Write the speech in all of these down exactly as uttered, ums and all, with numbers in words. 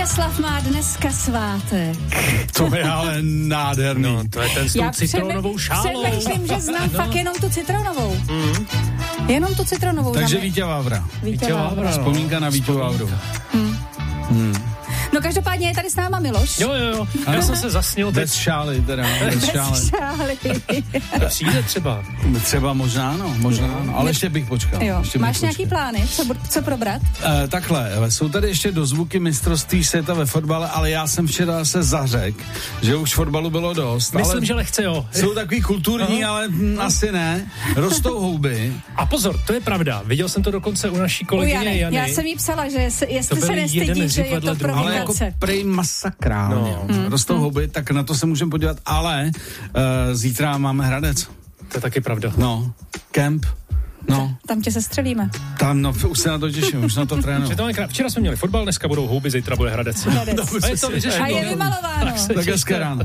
Vítězslav má dneska svátek. To je ale nádherný. No, to je ten s tou Já citronovou šálou. Přemýšlím, že znám no. fakt jenom tu citronovou. Mm. Jenom tu citronovou. Takže Vítě Vávra. Vítě Vávra. Vzpomínka na Víťu Vávru. Hmm. Hmm. No každopádně je tady s náma Miloš. Jo, jo, jo. Já jsem se zasnil. Bez šály teda. Bez šály. šály. Přijde třeba. Třeba možná, no. Možná, no. Ale ještě bych počkal. Jo. Ještě Máš bych nějaký počkal. plány? Co, co probrat? Uh, takhle, jsou tady ještě dozvuky mistrovství světa ve fotbale, ale já jsem včera se zařekl, že už fotbalu bylo dost. Myslím, ale že lehce jo. Jsou takový kulturní, uh-huh. ale hm, asi ne. Rostou houby. A pozor, to je pravda. Viděl jsem to dokonce u naší kolegyně Jany. Jany. Já jsem jí psala, že se, jestli se nestydí, že je to pro ale jako prej masakrálně. No. Hmm. Rostou houby, tak na to se můžeme podívat, ale uh, zítra máme Hradec. To je taky pravda. No, kemp. No. Tam tě sestřelíme. Tam, no, už se na to těším, už na to trénu. Včera jsme měli fotbal, dneska budou houby, zítra bude Hradec. Hradec. A je to vyřešeno. A je vymalováno. Tak, tak hezké ráno.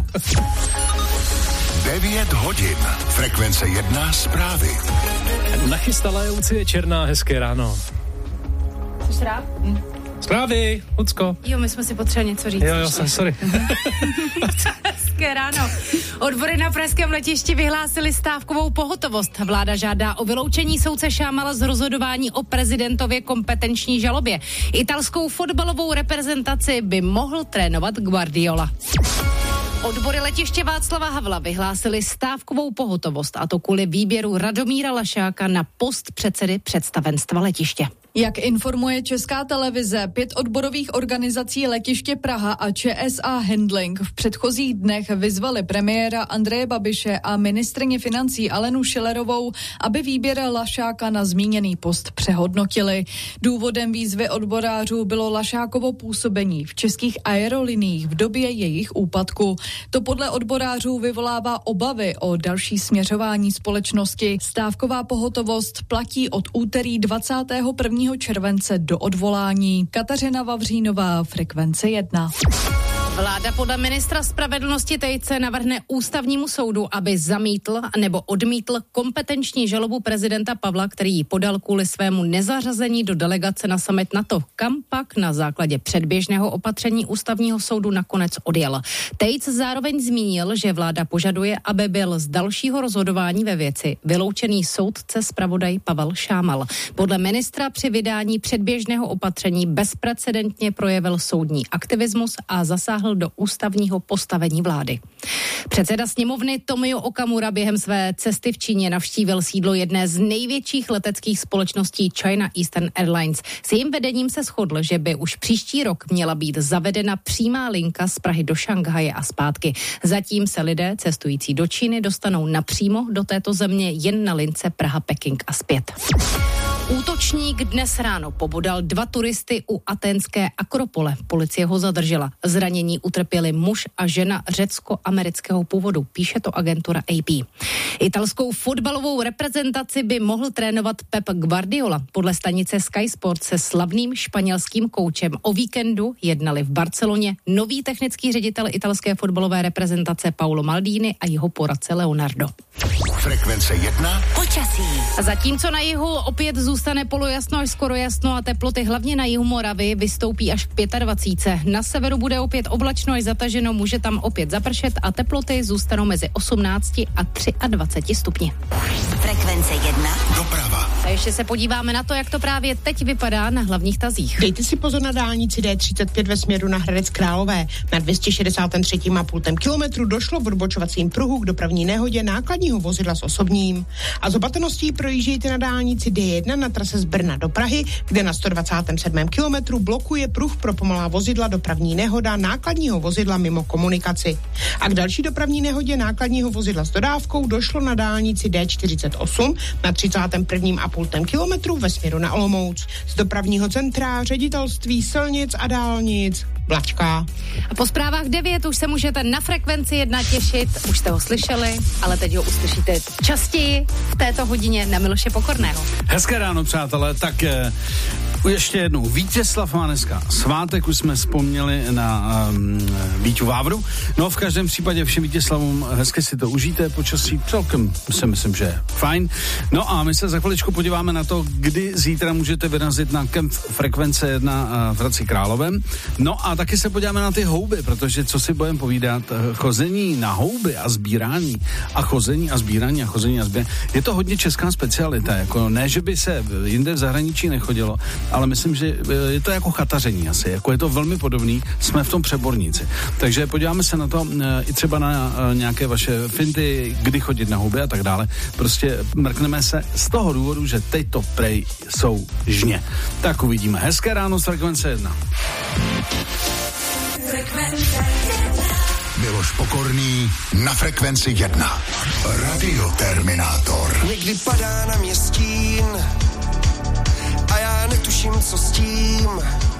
devět hodin. Frekvence jedna zprávy. Nachystala je Lucie Černá, hezké ráno. Jsi rád? Hm. Zprávy, Lucko. Jo, my jsme si potřebovali něco říct. Jo, jo, jsem sorry. Hezké ráno. Odbory na pražském letišti vyhlásili stávkovou pohotovost. Vláda žádá o vyloučení soudce Šámala z rozhodování o prezidentově kompetenční žalobě. Italskou fotbalovou reprezentaci by mohl trénovat Guardiola. Odbory letiště Václava Havla vyhlásili stávkovou pohotovost, a to kvůli výběru Radomíra Lašáka na post předsedy představenstva letiště. Jak informuje Česká televize, pět odborových organizací letiště Praha a ČSA Handling v předchozích dnech vyzvali premiéra Andreje Babiše a ministryni financí Alenu Schillerovou, aby výběr Lašáka na zmíněný post přehodnotili. Důvodem výzvy odborářů bylo Lašákovo působení v českých aeroliniích v době jejich úpadku. To podle odborářů vyvolává obavy o další směřování společnosti. Stávková pohotovost platí od úterý dvacátého prvního července do odvolání. Kateřina Vavřínová, Frekvence jedna. Vláda podle ministra spravedlnosti Tejce navrhne ústavnímu soudu, aby zamítl nebo odmítl kompetenční žalobu prezidenta Pavla, který ji podal kvůli svému nezařazení do delegace na summit NATO, kam pak na základě předběžného opatření ústavního soudu nakonec odjel. Tejc zároveň zmínil, že vláda požaduje, aby byl z dalšího rozhodování ve věci vyloučený soudce zpravodaj Pavel Šámal. Podle ministra při vydání předběžného opatření bezprecedentně projevil soudní aktivismus a zasáhl do ústavního postavení vlády. Předseda sněmovny Tomio Okamura během své cesty v Číně navštívil sídlo jedné z největších leteckých společností China Eastern Airlines. S jejím vedením se shodl, že by už příští rok měla být zavedena přímá linka z Prahy do Šanghaje a zpátky. Zatím se lidé cestující do Číny dostanou napřímo do této země jen na lince Praha-Peking a zpět. Útočník dnes ráno pobodal dva turisty u aténské Akropole. Policie ho zadržela. Zranění utrpěli muž a žena řecko-amerického původu, píše to agentura A P. Italskou fotbalovou reprezentaci by mohl trénovat Pep Guardiola. Podle stanice Sky Sport se slavným španělským koučem o víkendu jednali v Barceloně nový technický ředitel italské fotbalové reprezentace Paolo Maldini a jeho poradce Leonardo. Frekvence jedna. Počasí. A zatímco na jihu opět zůstane polojasno až skoro jasno a teploty hlavně na jihu Moravy vystoupí až k dvacet pět. Na severu bude opět oblačno až zataženo, může tam opět zapršet a teploty zůstanou mezi osmnácti a dvaceti třemi stupni. Frekvence jedna. Doprava. A ještě se podíváme na to, jak to právě teď vypadá na hlavních tazích. Dejte si pozor na dálnici D třicet pět ve směru na Hradec Králové. Na dvě stě šedesát tři celá pět kilometru došlo v odbočovacím pruhu k dopravní nehodě nákladního vozidla s osobním. A z opatrností projíždějte na dálnici D jedna na trase z Brna do Prahy, kde na sto dvacet sedm kilometru blokuje pruh pro pomalá vozidla dopravní nehoda nákladního vozidla mimo komunikaci. A k další dopravní nehodě nákladního vozidla s dodávkou došlo na dálnici D čtyřicet osm na třicátém prvním a půl kilometru ve směru na Olomouc. Z dopravního centra Ředitelství silnic a dálnic Blačka. A po zprávách devět už se můžete na Frekvenci jedna těšit, už jste ho slyšeli, ale teď ho uslyšíte častěji v této hodině na Miloše Pokorného. Hezké ráno, přátelé, tak eh, Ještě jednou, Vítězslav má dneska svátek, už jsme vzpomněli na um, Víťu Vávru. No v každém případě všem Vítězslavům hezky si to užijte, počasí celkem si myslím, že je fajn. No a my se za chviličku podíváme na to, kdy zítra můžete vyrazit na kemp Frekvence jedna v Hradci Královém. No a taky se podíváme na ty houby, protože co si budeme povídat, chození na houby a sbírání a chození a sbírání a chození a sbírání, je to hodně česká specialita, jako ne, že by se jinde v zahraničí nechodilo, ale myslím, že je to jako chataření asi, jako je to velmi podobný, jsme v tom přeborníci. Takže podíváme se na to i třeba na nějaké vaše finty, kdy chodit na houby a tak dále. Prostě mrkneme se z toho důvodu, že teď to prej jsou žně. Tak uvidíme. Hezké ráno z Frekvence jedna. Miloš Pokorný na Frekvenci jedna. Radioterminátor. Někdy padá na mě stín a já netuším, co s tím.